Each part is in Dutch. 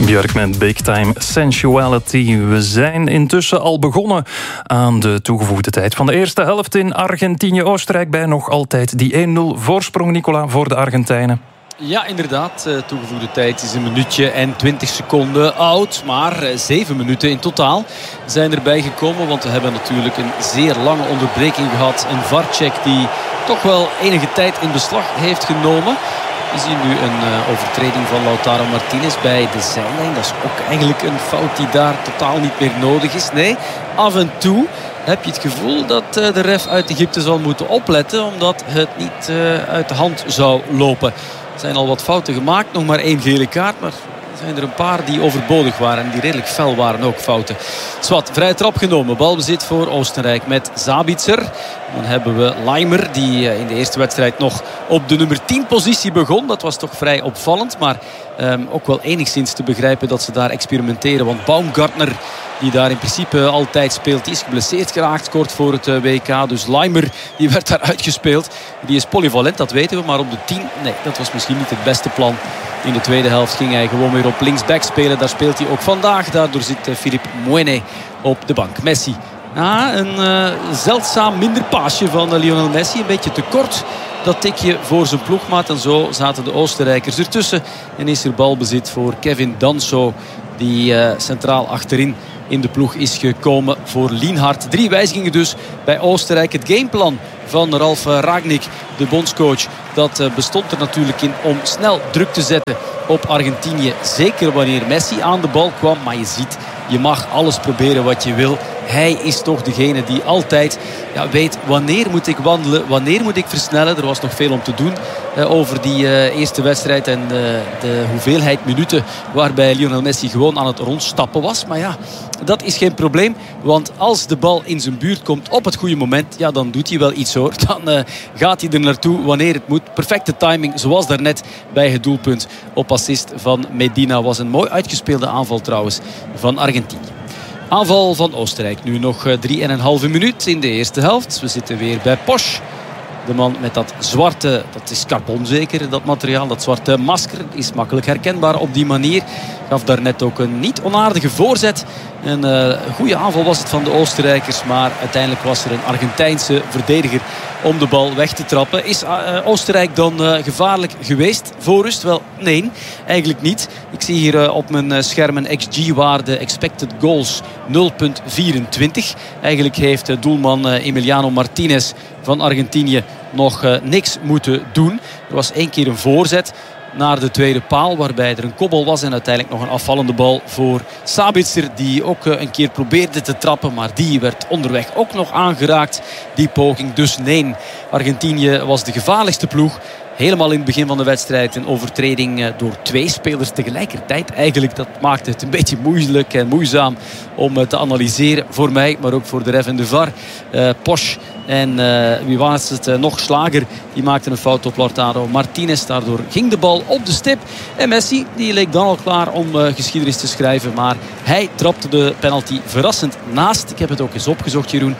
Björk met Big Time Sensuality. We zijn intussen al begonnen aan de toegevoegde tijd van de eerste helft in Argentinië-Oostenrijk. Bij nog altijd die 1-0 voorsprong, Nicola, voor de Argentijnen. Ja, inderdaad. Toegevoegde tijd is 1 minuutje en 20 seconden oud. Maar 7 minuten in totaal zijn erbij gekomen. Want we hebben natuurlijk een zeer lange onderbreking gehad. Een VAR-check die toch wel enige tijd in beslag heeft genomen. We zien nu een overtreding van Lautaro Martinez bij de zijlijn. Dat is ook eigenlijk een fout die daar totaal niet meer nodig is. Nee, af en toe heb je het gevoel dat de ref uit Egypte zal moeten opletten. Omdat het niet uit de hand zou lopen. Er zijn al wat fouten gemaakt. Nog maar 1 gele kaart. Maar er zijn er een paar die overbodig waren. En die redelijk fel waren ook fouten. Zwat, vrije trap genomen. Balbezit voor Oostenrijk met Sabitzer. Dan hebben we Laimer die in de eerste wedstrijd nog op de nummer 10 positie begon. Dat was toch vrij opvallend. Maar ook wel enigszins te begrijpen dat ze daar experimenteren. Want Baumgartner, die daar in principe altijd speelt, die is geblesseerd geraakt kort voor het WK. Dus Laimer, die werd daar uitgespeeld. Die is polyvalent, dat weten we. Maar op de 10, nee, dat was misschien niet het beste plan. In de tweede helft ging hij gewoon weer op linksback spelen. Daar speelt hij ook vandaag. Daardoor zit Philippe Mwene op de bank. Messi. Een zeldzaam minder paasje van Lionel Messi. Een beetje te kort. Dat tikje voor zijn ploegmaat. En zo zaten de Oostenrijkers ertussen. En is er balbezit voor Kevin Danso. Die centraal achterin in de ploeg is gekomen voor Lienhard. 3 wijzigingen dus bij Oostenrijk. Het gameplan van Ralf Rangnick, de bondscoach, dat bestond er natuurlijk in om snel druk te zetten op Argentinië. Zeker wanneer Messi aan de bal kwam. Maar je ziet, je mag alles proberen wat je wil. Hij is toch degene die altijd weet wanneer moet ik wandelen, wanneer moet ik versnellen. Er was nog veel om te doen over die eerste wedstrijd en de hoeveelheid minuten waarbij Lionel Messi gewoon aan het rondstappen was. Maar ja, dat is geen probleem. Want als de bal in zijn buurt komt op het goede moment, ja, dan doet hij wel iets hoor. Dan gaat hij er naartoe wanneer het moet. Perfecte timing, zoals daarnet bij het doelpunt op assist van Medina. Was een mooi uitgespeelde aanval trouwens van Argentinië. Aanval van Oostenrijk. Nu nog 3,5 minuut in de eerste helft. We zitten weer bij Posch. De man met dat zwarte, dat is carbon zeker, dat materiaal. Dat zwarte masker is makkelijk herkenbaar op die manier. Gaf daarnet ook een niet onaardige voorzet. Een goede aanval was het van de Oostenrijkers. Maar uiteindelijk was er een Argentijnse verdediger om de bal weg te trappen. Is Oostenrijk dan gevaarlijk geweest voor rust? Wel, nee, eigenlijk niet. Ik zie hier op mijn scherm een XG-waarde, expected goals 0,24. Eigenlijk heeft doelman Emiliano Martinez van Argentinië nog niks moeten doen. Er was 1 keer een voorzet naar de tweede paal, waarbij er een kopbal was en uiteindelijk nog een afvallende bal voor Sabitzer, die ook een keer probeerde te trappen, maar die werd onderweg ook nog aangeraakt, die poging. Dus nee, Argentinië was de gevaarlijkste ploeg. Helemaal in het begin van de wedstrijd een overtreding door 2 spelers tegelijkertijd. Eigenlijk, dat maakte het een beetje moeilijk en moeizaam om te analyseren voor mij, maar ook voor de ref en de VAR. Posch en wie was het nog? Slager, die maakte een fout op Lautaro Martinez. Daardoor ging de bal op de stip. En Messi, die leek dan al klaar om geschiedenis te schrijven. Maar hij trapte de penalty verrassend naast. Ik heb het ook eens opgezocht, Jeroen.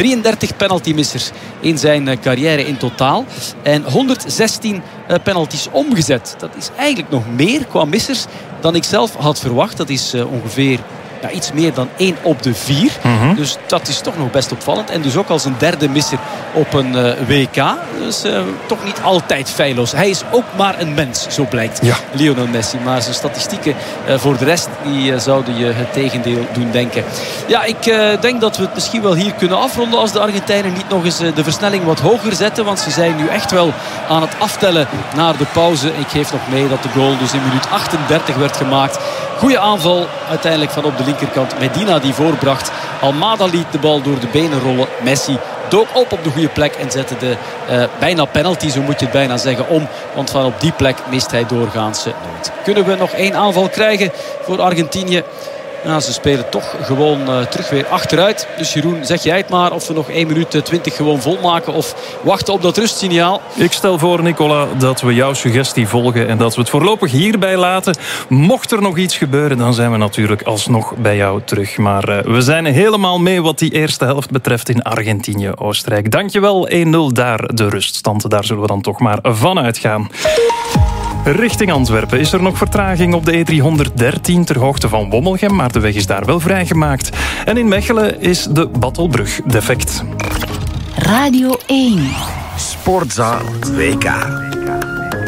33 penaltymissers in zijn carrière in totaal. En 116 penalties omgezet. Dat is eigenlijk nog meer qua missers dan ik zelf had verwacht. Dat is ongeveer iets meer dan 1 op de 4. Dus dat is toch nog best opvallend. En dus ook als een derde misser op een WK. Dus toch niet altijd feilloos. Hij is ook maar een mens, zo blijkt. Ja. Lionel Messi. Maar zijn statistieken voor de rest, die zouden je het tegendeel doen denken. Ja, ik denk dat we het misschien wel hier kunnen afronden als de Argentijnen niet nog eens de versnelling wat hoger zetten. Want ze zijn nu echt wel aan het aftellen naar de pauze. Ik geef nog mee dat de goal dus in minuut 38 werd gemaakt. Goeie aanval uiteindelijk van op de linkerkant. Medina die voorbracht. Almada liet de bal door de benen rollen. Messi dook op de goede plek en zette de bijna penalty, zo moet je het bijna zeggen, om. Want van op die plek mist hij doorgaans nooit. Kunnen we nog 1 aanval krijgen voor Argentinië? Nou, ze spelen toch gewoon terug weer achteruit. Dus Jeroen, zeg jij het maar of we nog 1 minuut 20 gewoon volmaken of wachten op dat rustsignaal. Ik stel voor, Nicola, dat we jouw suggestie volgen en dat we het voorlopig hierbij laten. Mocht er nog iets gebeuren, dan zijn we natuurlijk alsnog bij jou terug. Maar we zijn helemaal mee wat die eerste helft betreft in Argentinië-Oostenrijk. Dankjewel, 1-0 daar de ruststand. Daar zullen we dan toch maar van uitgaan. Richting Antwerpen is er nog vertraging op de E313 ter hoogte van Wommelgem, maar de weg is daar wel vrijgemaakt. En in Mechelen is de Battelbrug defect. Radio 1. Sportzaal WK.